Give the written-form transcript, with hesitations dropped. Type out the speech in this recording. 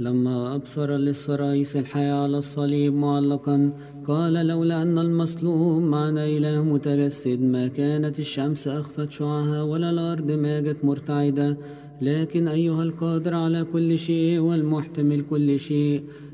لما أبصر للسرايس الحياة على الصليب معلقا قال: لولا أن المصلوب معنا إله متجسد ما كانت الشمس أخفت شعاعها ولا الأرض ماجت مرتعدة. لكن أيها القادر على كل شيء والمحتمل كل شيء،